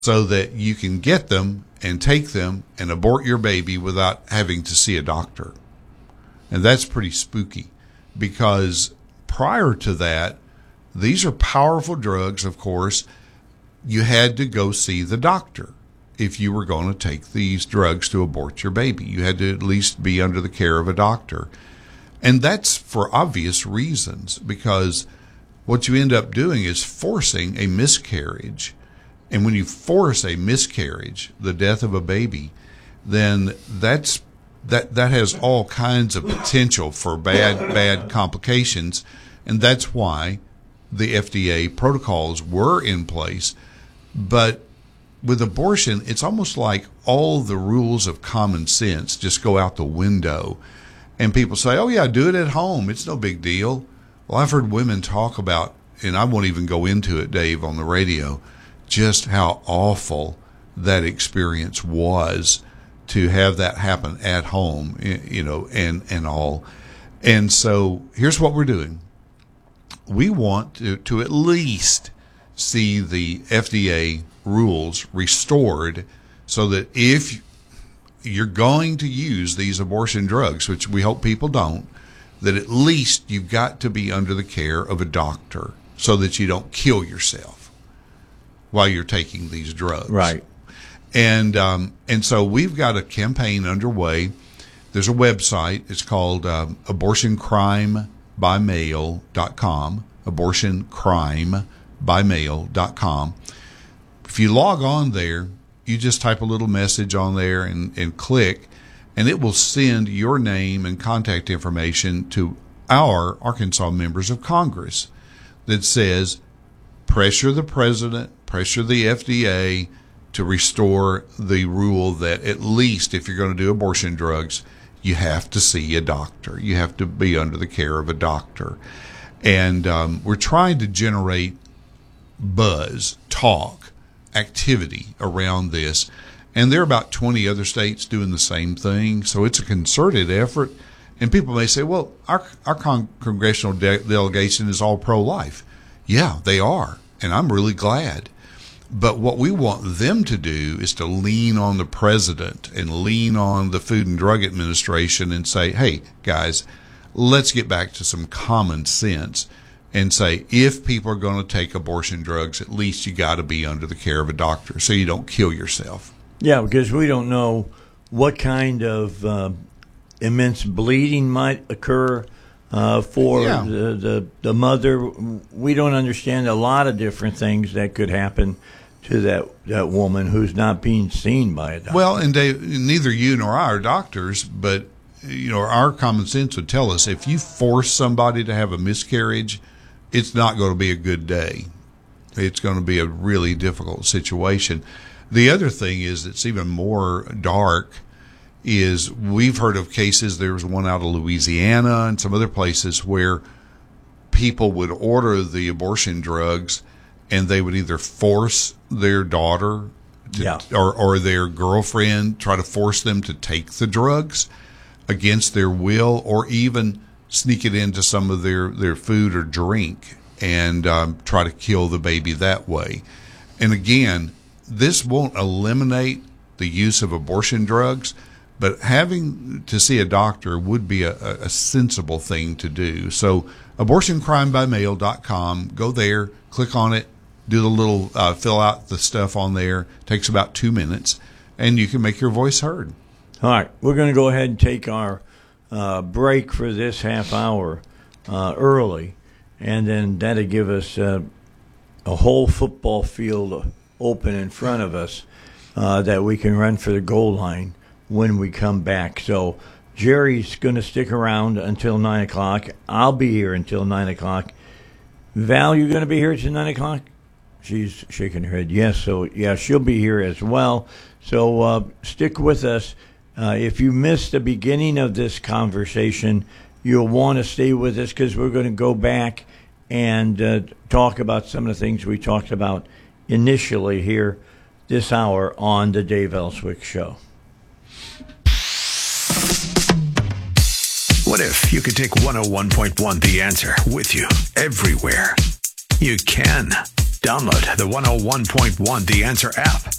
so that you can get them and take them and abort your baby without having to see a doctor. And that's pretty spooky, because prior to that, these are powerful drugs, of course. You had to go see the doctor if you were going to take these drugs to abort your baby. You had to at least be under the care of a doctor. And that's for obvious reasons, because what you end up doing is forcing a miscarriage. And when you force a miscarriage, the death of a baby, then that has all kinds of potential for bad complications. And that's why the FDA protocols were in place. But with abortion, it's almost like all the rules of common sense just go out the window. And people say, oh, yeah, do it at home. It's no big deal. Well, I've heard women talk about, and I won't even go into it, Dave, on the radio, just how awful that experience was to have that happen at home, and all. And so here's what we're doing. We want to at least see the FDA rules restored so that if you're going to use these abortion drugs, which we hope people don't, that at least you've got to be under the care of a doctor so that you don't kill yourself while you're taking these drugs. Right. And so we've got a campaign underway. There's a website. It's called abortioncrimebymail.com, abortioncrimebymail.com. If you log on there, you just type a little message on there and click, and it will send your name and contact information to our Arkansas members of Congress that says, pressure the president, pressure the FDA to restore the rule that at least if you're going to do abortion drugs, you have to see a doctor. You have to be under the care of a doctor. And we're trying to generate buzz, talk, activity around this. And there are about 20 other states doing the same thing. So it's a concerted effort. And people may say, well, our congressional delegation is all pro-life. Yeah, they are. And I'm really glad. But what we want them to do is to lean on the president and lean on the Food and Drug Administration and say, hey, guys, let's get back to some common sense and say, if people are going to take abortion drugs, at least you got to be under the care of a doctor so you don't kill yourself. Yeah, because we don't know what kind of immense bleeding might occur for the mother. We don't understand a lot of different things that could happen to that woman who's not being seen by a doctor. Well, and neither you nor I are doctors, but our common sense would tell us if you force somebody to have a miscarriage, it's not going to be a good day. It's going to be a really difficult situation. The other thing is that's even more dark is we've heard of cases. There was one out of Louisiana and some other places where people would order the abortion drugs and they would either force their daughter or their girlfriend, try to force them to take the drugs against their will, or even sneak it into some of their food or drink and try to kill the baby that way. And again, this won't eliminate the use of abortion drugs, but having to see a doctor would be a sensible thing to do. So abortioncrimebymail.com, go there, click on it, do the little fill out the stuff on there. Takes about 2 minutes, and you can make your voice heard. All right, we're going to go ahead and take our break for this half hour early, and then that'll give us a whole football field open in front of us that we can run for the goal line when we come back. So Jerry's going to stick around until 9 o'clock. I'll be here until 9 o'clock. Val, you going to be here till 9 o'clock? She's shaking her head. Yes, so yeah, she'll be here as well. So stick with us. If you missed the beginning of this conversation, you'll want to stay with us because we're going to go back and talk about some of the things we talked about initially here this hour on the Dave Elswick Show. What if you could take 101.1 The Answer with you everywhere? You can. Download the 101.1 The Answer app